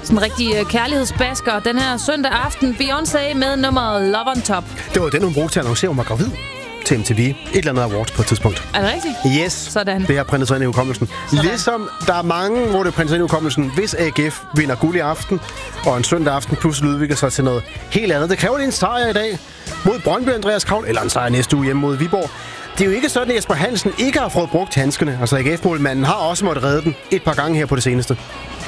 Sådan en rigtig kærlighedsbasker. Den her søndag aften, Beyoncé med nummeret Love on Top. Det var den, hun brugte til at annoncere, hun var gravid til MTV. Et eller andet awards på et tidspunkt. Er det rigtigt? Yes. Sådan. Det har printet sig ind i hukommelsen. Ligesom der er mange, hvor det printer sig ind i hukommelsen, hvis AGF vinder guld i aften, og en søndag aften pludselig udvikler sig til noget helt andet. Det kræver en sejr i dag mod Brøndby, Andreas Kravl, eller en sejr næste uge hjemme mod Viborg. Det er jo ikke sådan, at Jesper Hansen ikke har fået brugt handskerne. Altså AGF-målmanden har også måttet redde den et par gange her på det seneste.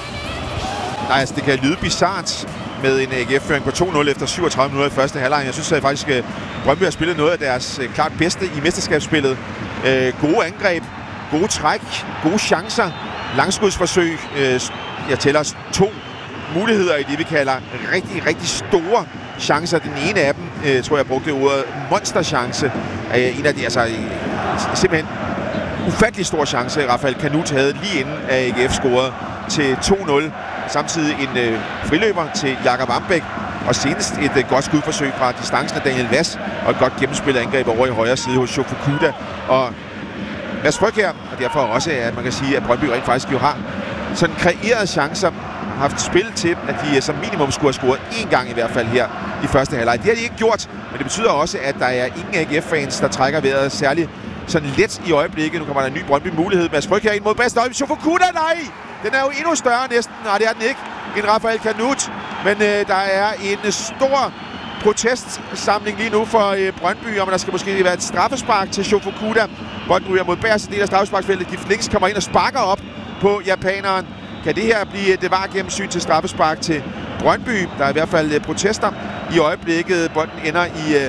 Nej, altså det kan lyde bizart med en AGF-føring på 2-0 efter 37 minutter i første halvleg. Jeg synes faktisk, at Brøndby har spillet noget af deres klart bedste i mesterskabsspillet. Gode angreb, gode træk, gode chancer, langskudsforsøg. Jeg tæller 2 muligheder i det, vi kalder rigtig, rigtig store chancer. Den ene af dem, tror jeg brugte ordet monsterchance. En af de, altså simpelthen ufattelig stor chance, Rafael Kanut havde lige inden AGF scorede til 2-0. Samtidig en friløber til Jakob Ambæk, og senest et godt skudforsøg fra distancen af Daniel Vass, og et godt gennemspillet angreb over i højre side hos Shofukuda. Og Mads Fryg her, og derfor også, at man kan sige, at Brøndby rent faktisk jo har sådan kreerede chancer, haft spil til, at de som minimum skulle have scoret 1 gang i hvert fald her i første halvleg. Det har de ikke gjort, men det betyder også, at der er ingen AGF-fans, der trækker vejret særligt sådan let i øjeblikket. Nu kommer der en ny Brøndby-mulighed. Mads Fryg her ind mod bedste øjeblik. Shofukuda, nej! Den er jo endnu større næsten. Nej, det er den ikke. En Rafael Kanut. Men der er en stor protestsamling lige nu for Brøndby, om der skal måske være et straffespark til Shofukuda. Bolden ryger mod bagerste del af straffesparksfeltet. Gift Links kommer ind og sparker op på japaneren. Kan det her blive et VAR-gennemsyn til straffespark til Brøndby? Der er i hvert fald protester i øjeblikket. Bolden ender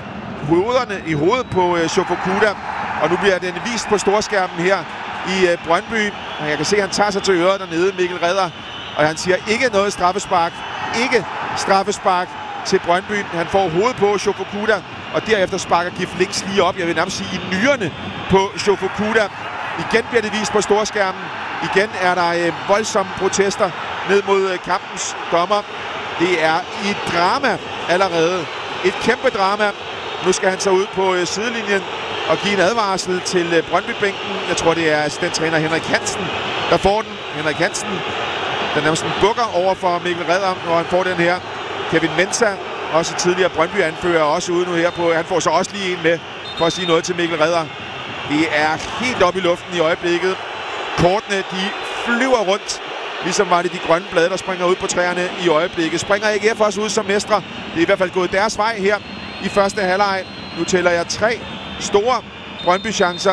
i hovedet på Shofukuda. Og nu bliver den vist på storskærmen her i Brøndby. Og jeg kan se, at han tager sig til øret dernede, Mikkel Redder. Og han siger ikke noget straffespark. Ikke straffespark til Brøndby. Han får hovedet på Shofukuda, og derefter sparker Gift Links lige op. Jeg vil nærmest sige i nyrerne på Shofukuda. Igen bliver det vist på storskærmen. Igen er der voldsomme protester ned mod kampens dommer. Det er et drama allerede. Et kæmpe drama. Nu skal han så ud på sidelinjen og give en advarsel til Brøndby-bænken. Jeg tror, det er assistenttræner Henrik Hansen, der får den. Henrik Hansen, der nærmest bukker over for Mikkel Redder, når han får den her. Kevin Mensah, også tidligere Brøndby-anfører, også ude nu her på. Han får så også lige en med for at sige noget til Mikkel Redder. Det er helt op i luften i øjeblikket. Kortene, de flyver rundt. Ligesom var det de grønne blade, der springer ud på træerne i øjeblikket. Springer AGF også ud som mestre. Det er i hvert fald gået deres vej her i første halvleg. Nu tæller jeg 3 store Brøndby-chancer.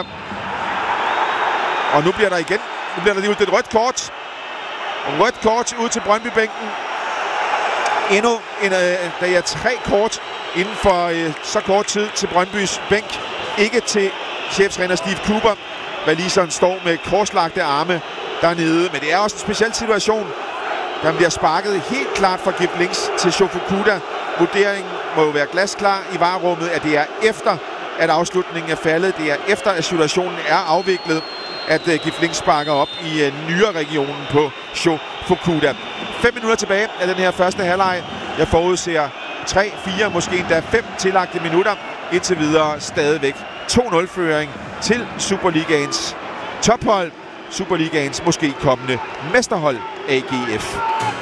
Og nu bliver der lige et rødt kort. Rødt kort ud til Brøndby-bænken. Endnu der er 3 kort inden for så kort tid til Brøndbys bænk. Ikke til cheftræner Steve Cooper. Waliseren står med korslagte arme dernede. Men det er også en speciel situation. Der bliver sparket helt klart fra Gift Links til Shofukuda. Vurderingen må jo være glasklar i VAR-rummet, at det er efter, at afslutningen er faldet. Det er efter, at situationen er afviklet, at Gift Links sparker op i nyere-regionen på Shofukuda. 5 minutter tilbage af den her første halvleg. Jeg forudser 3, 4, måske endda 5 tillagte minutter. Indtil videre stadigvæk 2-0-føring til Superligaens tophold. Superligaens måske kommende mesterhold AGF.